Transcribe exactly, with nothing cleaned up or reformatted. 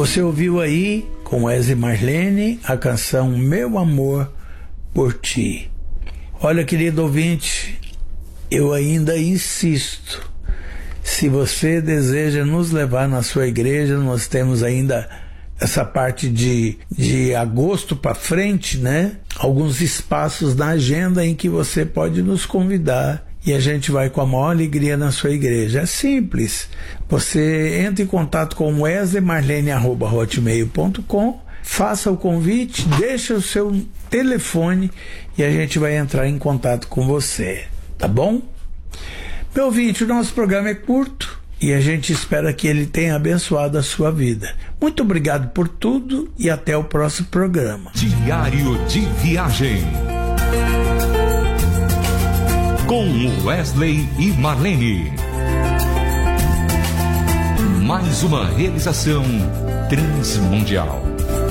Você ouviu aí, com Wesley e Marlene, a canção Meu Amor por Ti. Olha, querido ouvinte, eu ainda insisto, se você deseja nos levar na sua igreja, nós temos ainda essa parte de, de agosto para frente, né? Alguns espaços na agenda em que você pode nos convidar e a gente vai com a maior alegria na sua igreja. É simples. Você entra em contato com wesley marlene arroba hotmail ponto com, faça o convite, deixa o seu telefone e a gente vai entrar em contato com você. Tá bom? Meu ouvinte, o nosso programa é curto e a gente espera que ele tenha abençoado a sua vida. Muito obrigado por tudo e até o próximo programa. Diário de Viagem com Wesley e Marlene. Mais uma realização Transmundial.